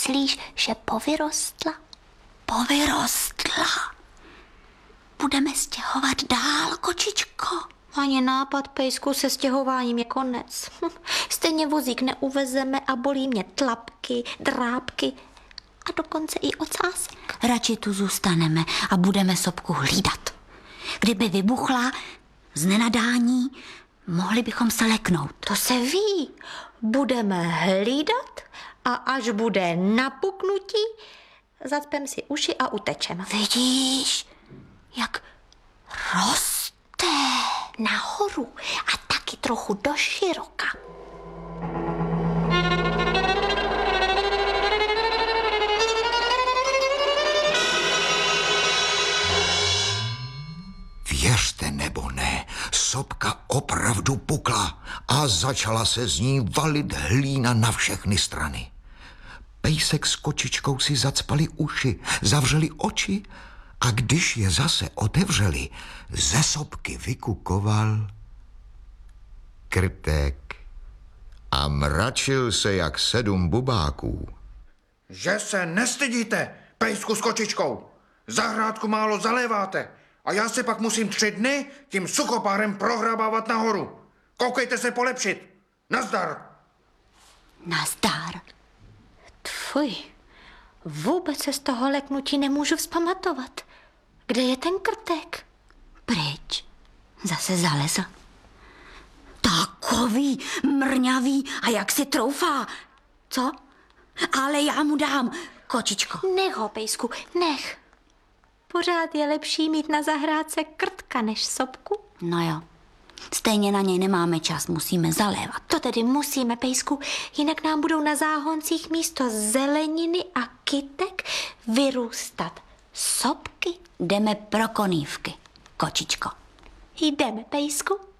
Myslíš, že povyrostla? Povyrostla. Budeme stěhovat dál, kočičko. Ani nápad, Pejsku, se stěhováním je konec. Stejně vozík neuvezeme a bolí mě tlapky, drápky a dokonce i ocásek. Radši tu zůstaneme a budeme sopku hlídat. Kdyby vybuchla z nenadání, mohli bychom se leknout. To se ví. Budeme hlídat a až bude napuknutí, zacpem si uši a utečem. Vidíš, jak roste. Nahoru a taky trochu do široka. Věřte nebo ne, sopka opravdu pukla a začala se z ní valit hlína na všechny strany. Pejsek s kočičkou si zacpali uši, zavřeli oči a když je zase otevřeli, ze sopky vykukoval Krtek a mračil se jak 7 bubáků. Že se nestydíte, Pejsku s kočičkou. Zahrádku málo zaléváte a já se pak musím 3 dny tím suchopárem prohrabávat nahoru. Koukejte se polepšit. Nazdar. Nazdar. Fuj, vůbec se z toho leknutí nemůžu vzpamatovat. Kde je ten Krtek? Pryč. Zase zalezl. Takový mrňavý a jak si troufá. Co? Ale já mu dám, kočičko. Nech ho, Pejsku, nech. Pořád je lepší mít na zahrádce Krtka než sopku. No jo. Stejně na něj nemáme čas, musíme zalévat. To tedy musíme, Pejsku, jinak nám budou na záhoncích místo zeleniny a kytek vyrůstat sopky. Jdeme pro konívky, kočičko. Jdeme, Pejsku.